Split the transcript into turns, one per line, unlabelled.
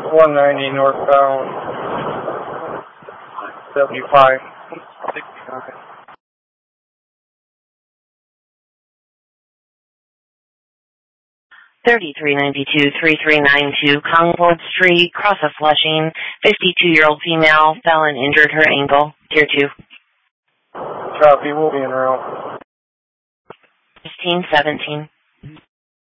190 northbound, 75, 69.
3392-3392 Concord Street, cross of Flushing. 52-year-old female fell and injured her ankle. Tier 2.
Copy, we'll be en route.
1517.